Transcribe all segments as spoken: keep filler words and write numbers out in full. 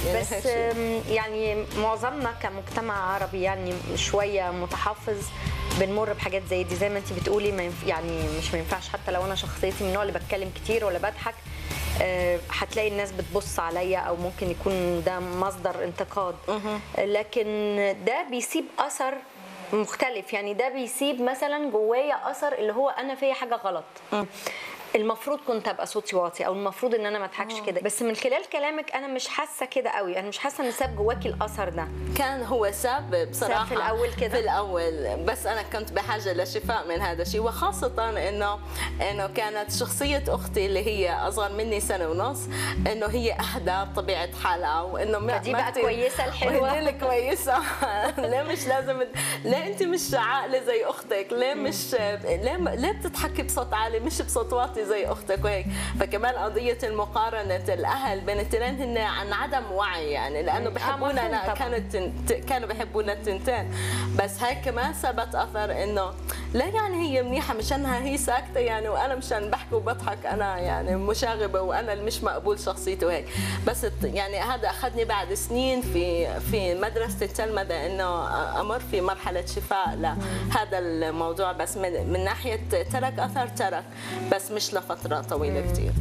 يعني بس يعني معظمنا كمجتمع عربي يعني شويه متحفظ بنمر بحاجات زي دي، زي ما انت بتقولي ما ينف... يعني مش ما ينفعش. حتى لو انا شخصيتي من النوع اللي بتكلم كتير ولا بضحك، هتلاقي الناس بتبص عليا او ممكن يكون ده مصدر انتقاد، لكن ده بيسيب اثر مختلف. يعني ده بيسيب مثلا جوايا اثر اللي هو انا فيا حاجه غلط، المفروض كنت ابقى صوتي واطي، او المفروض ان انا ما اضحكش كده. بس من خلال كلامك انا مش حاسه كده قوي، انا مش حاسه ان ساب جواكي الاثر ده. كان هو ساب بصراحه ساب في الاول كده، في الاول، بس انا كنت بحاجه لشفاء من هذا الشيء، وخاصه انه انه كانت شخصيه اختي اللي هي اصغر مني سنه ونص، انه هي اهدى بطبيعه حالها، وانه ما دي بقى كويسه الحلوه اللي كويسه. ليه مش لازم، ليه انت مش عاقله زي اختك؟ ليه مش ليه ليه بتضحكي بصوت عالي مش بصوت واطي زي اختك وهيك؟ فكمان قضيه المقارنه الاهل بين الاثنين هن عن عدم وعي، يعني لانه بحبونا، كانت كانوا بحبونا التنتين، بس هيك كمان ثبت اثر انه لا، يعني هي منيحه مشانها هي ساكته يعني، وانا مشان بحكي وبضحك انا يعني مشاغبه وانا اللي مش مقبول شخصيته وهيك. بس يعني هذا اخذني بعد سنين في في مدرسه التلمذه انه امر في مرحله شفاء لهذا الموضوع، بس من, من ناحيه ترك اثر ترك، بس مش لفتره طويله كثير.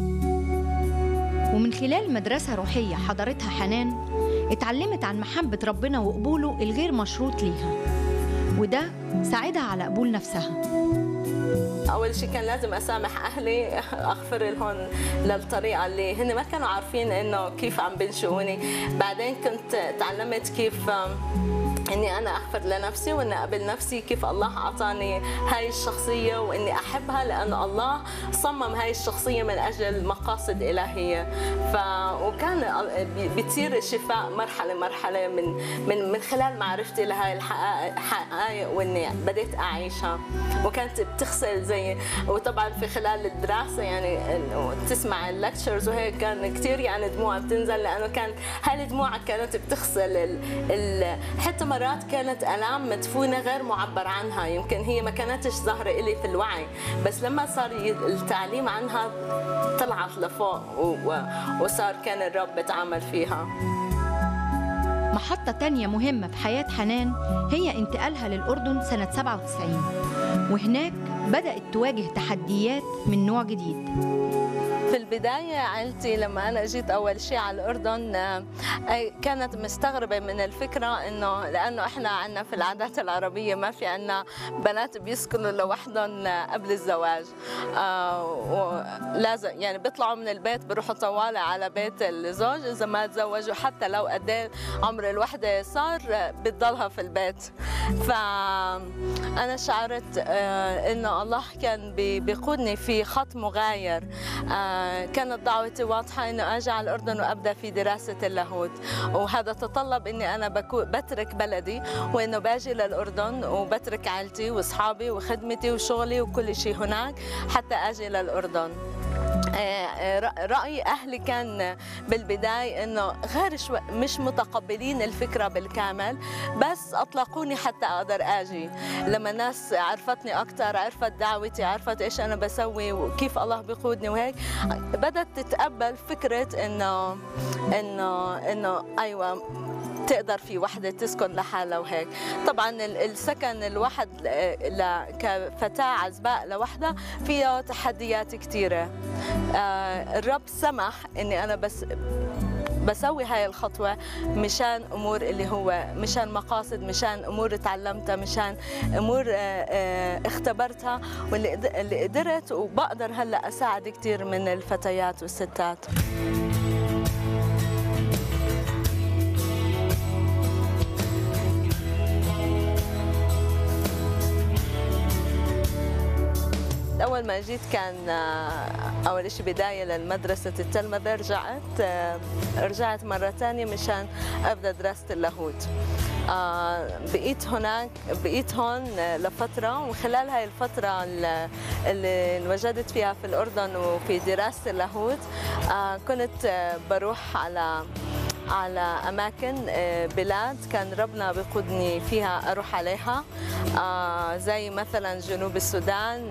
ومن خلال مدرسة روحية حضرتها حنان، اتعلمت عن محبة ربنا وقبوله الغير مشروط ليها، وده ساعدها على قبول نفسها. أول شيء كان لازم أسامح أهلي، أغفر لهم للطريقة اللي هن ما كانوا عارفين إنه كيف عم بنشؤوني. بعدين كنت تعلمت كيف اني انا اغفر لنفسي واني اقبل نفسي، كيف الله اعطاني هاي الشخصيه واني احبها لان الله صمم هاي الشخصيه من اجل مقاصد الهيه. ف وكان بتصير الشفاء مرحله مرحله من من من خلال معرفتي لهاي الحقائق واني بديت اعيشها. وكانت بتغسل زي، وطبعا في خلال الدراسه يعني تسمع اللكتشرز وهيك كان كثير يعني دموع بتنزل، لانه كان هاي الدموع كانت بتغسل ال... ال... حتى مرات كانت آلام مدفونة غير معبر عنها، يمكن هي ما كانتش ظاهرة إلي في الوعي، بس لما صار التعليم عنها طلعت لفوق وصار كان الرب بتعامل فيها. محطة تانية مهمة في حياة حنان هي انتقالها للأردن سنة سبعة وتسعين، وهناك بدأت تواجه تحديات من نوع جديد. في البداية عائلتي لما أنا جيت أول شيء على الأردن كانت مستغربة من الفكرة، إنه لأنه إحنا عندنا في العادات العربية ما في عندنا بنات بيسكنوا لوحدهم قبل الزواج، ولازم يعني بيطلعوا من البيت بيروحوا طوالة على بيت الزوج إذا ما تزوجوا، حتى لو قد ايه عمر الوحدة صار بتضلها في البيت. فأنا شعرت إنه الله كان بيقودني في خط مغاير. كانت دعوتي واضحة إنه أجي على الأردن وأبدأ في دراسة اللاهوت، وهذا تطلب إني أنا بترك بلدي وإنه باجي للأردن وبترك عائلتي وأصحابي وخدمتي وشغلي وكل شيء هناك حتى أجي للأردن. رأي أهلي كان بالبداية إنه غير شوي مش متقبلين الفكرة بالكامل، بس أطلقوني حتى أقدر أجي. لما الناس عرفتني أكثر، عرفت دعوتي، عرفت إيش أنا بسوي وكيف الله بيقودني وهيك، بدأت تتقبل فكرة إنه إنه إنه أيوة تقدر في وحدة تسكن لحالها وهيك. طبعا السكن الواحد كفتاة عزباء لوحدها فيها تحديات كثيرة. الرب سمح اني انا بس بسوي هاي الخطوة مشان امور اللي هو مشان مقاصد، مشان امور تعلمتها، مشان امور اختبرتها، واللي قدرت وبقدر هلا اساعد كثير من الفتيات والستات. أول ما جيت كان أول شيء بداية للمدرسة التلمذة، رجعت رجعت مرة ثانية مشان أبدأ دراسة اللاهوت. بقيت هناك بقيت هون لفترة، وخلال هاي الفترة اللي انوجدت فيها في الأردن وفي دراسة اللاهوت كنت بروح على على أماكن بلاد كان ربنا بيقودني فيها أروح عليها، زي مثلا جنوب السودان،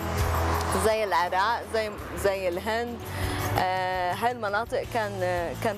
زي العراق، زي زي الهند. هاي المناطق كان كان